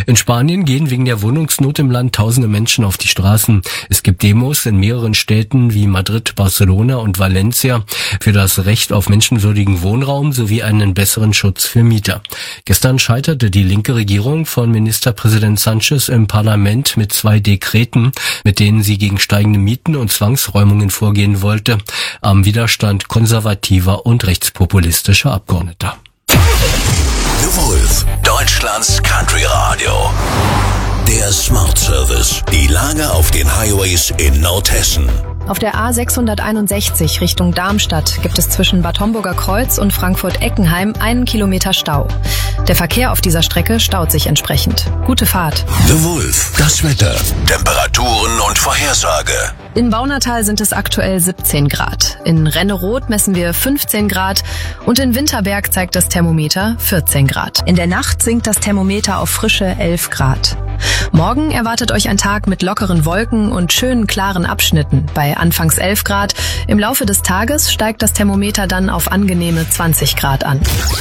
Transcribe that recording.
In Spanien gehen wegen der Wohnungsnot im Land tausende Menschen auf die Straßen. Es gibt Demos in mehreren Städten wie Madrid, Barcelona und Valencia für das Recht auf menschenwürdigen Wohnraum sowie einen besseren Schutz für Mieter. Gestern scheiterte die linke Regierung von Ministerpräsident Sánchez im Parlament mit 2 Dekreten, mit denen sie gegen steigende Mieten und Zwangsräumungen vorgehen wollte, am Widerstand konservativer und rechtspopulistischer Abgeordneter. The Wolf, Deutschlands Country Radio. Der Smart Service. Die Lage auf den Highways in Nordhessen. Auf der A661 Richtung Darmstadt gibt es zwischen Bad Homburger Kreuz und Frankfurt-Eckenheim 1 Kilometer Stau. Der Verkehr auf dieser Strecke staut sich entsprechend. Gute Fahrt. The Wolf, das Wetter, Temperaturen und Vorhersage. In Baunatal sind es aktuell 17 Grad. In Renneroth messen wir 15 Grad und in Winterberg zeigt das Thermometer 14 Grad. In der Nacht sinkt das Thermometer auf frische 11 Grad. Morgen erwartet euch ein Tag mit lockeren Wolken und schönen klaren Abschnitten bei anfangs 11 Grad. Im Laufe des Tages steigt das Thermometer dann auf angenehme 20 Grad an.